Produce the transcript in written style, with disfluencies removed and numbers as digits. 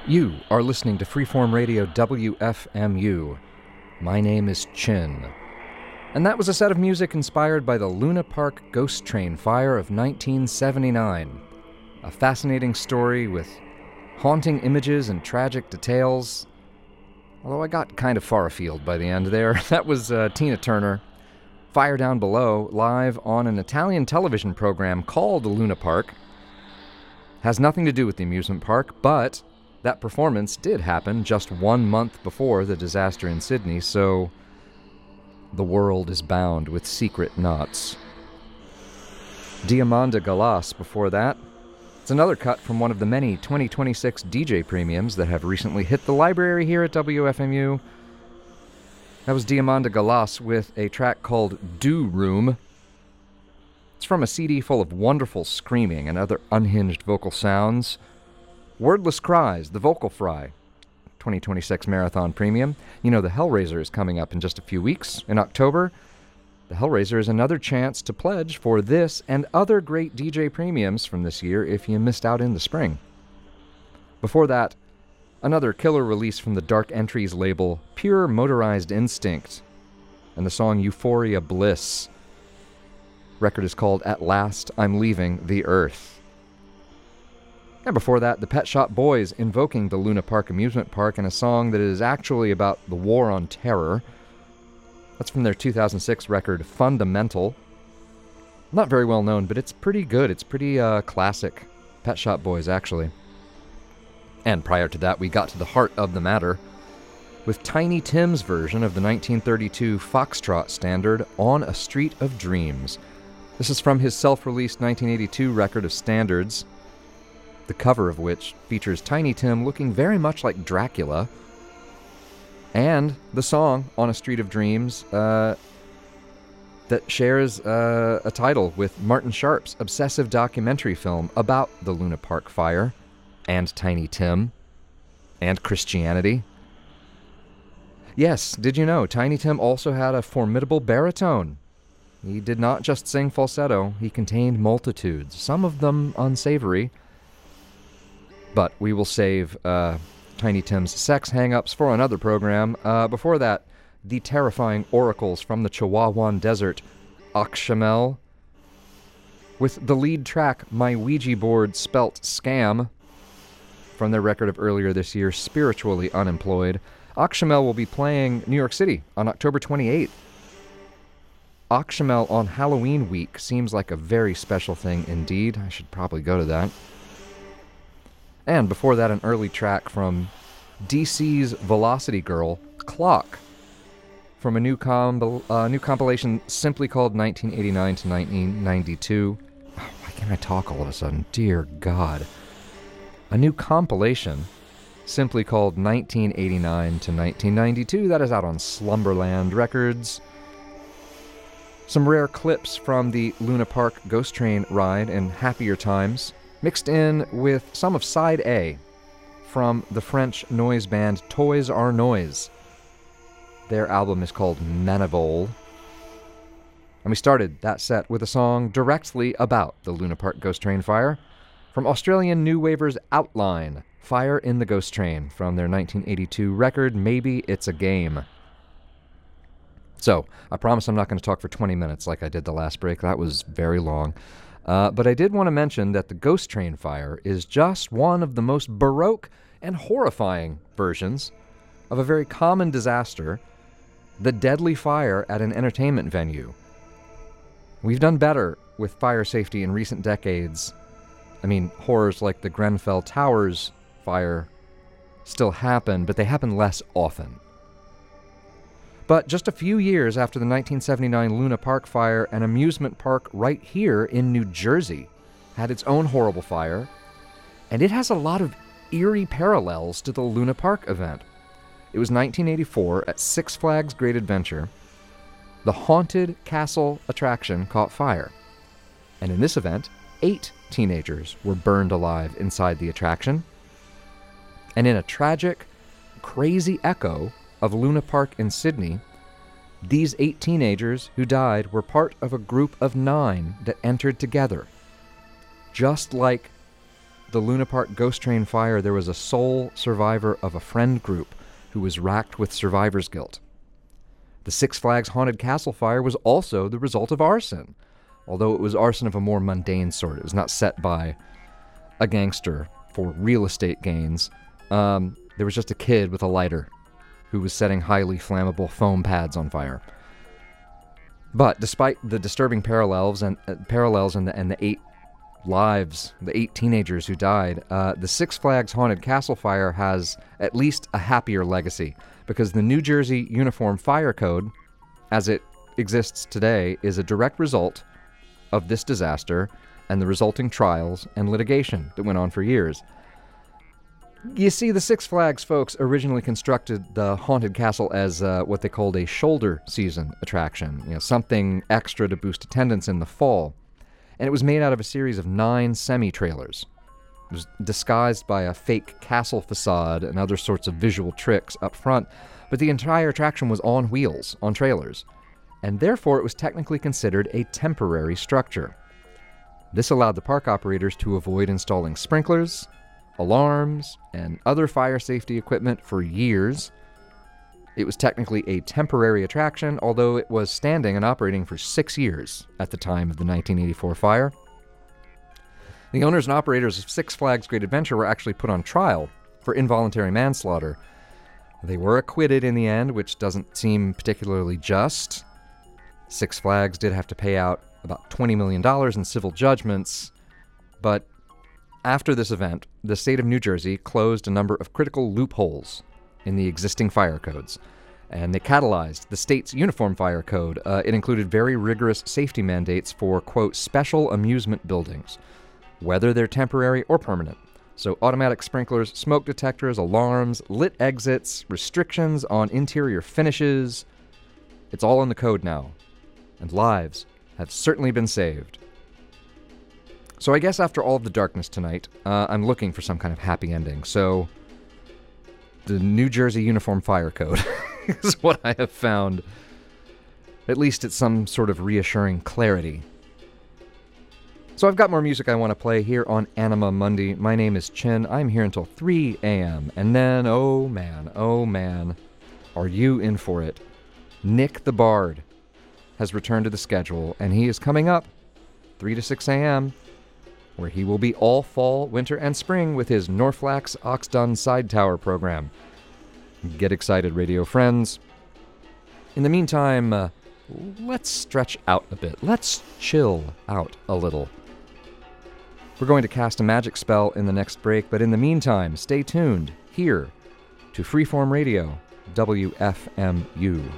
You are listening to Freeform Radio WFMU. My name is Chin. And that was a set of music inspired by the Luna Park Ghost Train fire of 1979. A fascinating story with haunting images and tragic details. Although I got kind of far afield by the end there. That was Tina Turner. Fire Down Below, live on an Italian television program called Luna Park. Has nothing to do with the amusement park, but that performance did happen just 1 month before the disaster in Sydney, so the world is bound with secret knots. Diamanda Galas before that. It's another cut from one of the many 2026 DJ premiums that have recently hit the library here at WFMU. That was Diamanda Galas with a track called Do Room. It's from a CD full of wonderful screaming and other unhinged vocal sounds. Wordless Cries, The Vocal Fry, 2026 Marathon Premium. You know, the Hellraiser is coming up in just a few weeks, in October. The Hellraiser is another chance to pledge for this and other great DJ premiums from this year if you missed out in the spring. Before that, another killer release from the Dark Entries label, Pure Motorized Instinct, and the song Euphoria Bliss. Record is called At Last I'm Leaving the Earth. And before that, the Pet Shop Boys invoking the Luna Park amusement park in a song that is actually about the war on terror. That's from their 2006 record, Fundamental. Not very well known, but it's pretty good. It's pretty classic. Pet Shop Boys, actually. And prior to that, we got to the heart of the matter with Tiny Tim's version of the 1932 Foxtrot standard, On a Street of Dreams. This is from his self-released 1982 record of standards, the cover of which features Tiny Tim looking very much like Dracula, and the song On a Street of Dreams that shares a title with Martin Sharp's obsessive documentary film about the Luna Park fire, and Tiny Tim, and Christianity. Yes, did you know Tiny Tim also had a formidable baritone? He did not just sing falsetto, he contained multitudes, some of them unsavory. But we will save Tiny Tim's sex hang-ups for another program. Before that, the terrifying oracles from the Chihuahuan Desert, Akshamel, with the lead track, My Ouija Board Spelt Scam, from their record of earlier this year, Spiritually Unemployed. Akshamel will be playing New York City on October 28th. Akshamel on Halloween week seems like a very special thing indeed. I should probably go to that. And before that, an early track from DC's Velocity Girl, Clock, from a new compilation simply called 1989 to 1992. Oh, why can't I talk all of a sudden? Dear God. A new compilation simply called 1989 to 1992. That is out on Slumberland Records. Some rare clips from the Luna Park Ghost Train ride in happier times, mixed in with some of Side A from the French noise band Toys Are Noise. Their album is called Manivole. And we started that set with a song directly about the Luna Park Ghost Train fire from Australian New Waver's Outline, Fire in the Ghost Train, from their 1982 record, Maybe It's a Game. So, I promise I'm not going to talk for 20 minutes like I did the last break. That was very long. But I did want to mention that the Ghost Train fire is just one of the most baroque and horrifying versions of a very common disaster, the deadly fire at an entertainment venue. We've done better with fire safety in recent decades. I mean, horrors like the Grenfell Towers fire still happen, but they happen less often. But just a few years after the 1979 Luna Park fire, an amusement park right here in New Jersey had its own horrible fire, and it has a lot of eerie parallels to the Luna Park event. It was 1984 at Six Flags Great Adventure. The Haunted Castle attraction caught fire, and in this event, 8 teenagers were burned alive inside the attraction. And in a tragic, crazy echo of Luna Park in Sydney, these 8 teenagers who died were part of a group of 9 that entered together. Just like the Luna Park Ghost Train fire, there was a sole survivor of a friend group who was racked with survivor's guilt. The Six Flags Haunted Castle fire was also the result of arson, although it was arson of a more mundane sort. It was not set by a gangster for real estate gains. There was just a kid with a lighter who was setting highly flammable foam pads on fire. But despite the disturbing parallels and the 8 lives, the 8 teenagers who died, the Six Flags Haunted Castle fire has at least a happier legacy, because the New Jersey Uniform Fire Code, as it exists today, is a direct result of this disaster and the resulting trials and litigation that went on for years. You see, the Six Flags folks originally constructed the Haunted Castle as what they called a shoulder season attraction, something extra to boost attendance in the fall. And it was made out of a series of 9 semi-trailers. It was disguised by a fake castle facade and other sorts of visual tricks up front, but the entire attraction was on wheels, on trailers, and therefore it was technically considered a temporary structure. This allowed the park operators to avoid installing sprinklers, alarms, and other fire safety equipment for years. It was technically a temporary attraction, although it was standing and operating for 6 years at the time of the 1984 fire. The owners and operators of Six Flags Great Adventure were actually put on trial for involuntary manslaughter. They were acquitted in the end, which doesn't seem particularly just. Six Flags did have to pay out about $20 million in civil judgments, but after this event, the state of New Jersey closed a number of critical loopholes in the existing fire codes, and they catalyzed the state's Uniform Fire Code. It included very rigorous safety mandates for, quote, special amusement buildings, whether they're temporary or permanent. So automatic sprinklers, smoke detectors, alarms, lit exits, restrictions on interior finishes. It's all in the code now, and lives have certainly been saved. So I guess after all of the darkness tonight, I'm looking for some kind of happy ending. So the New Jersey Uniform Fire Code is what I have found. At least it's some sort of reassuring clarity. So I've got more music I want to play here on Anima Mundi. My name is Chin. I'm here until 3 a.m. And then, oh man, are you in for it? Nick the Bard has returned to the schedule, and he is coming up 3 to 6 a.m., where he will be all fall, winter, and spring with his Norflax Oxdun Side Tower program. Get excited, radio friends. In the meantime, let's stretch out a bit. Let's chill out a little. We're going to cast a magic spell in the next break, but in the meantime, stay tuned here to Freeform Radio, WFMU.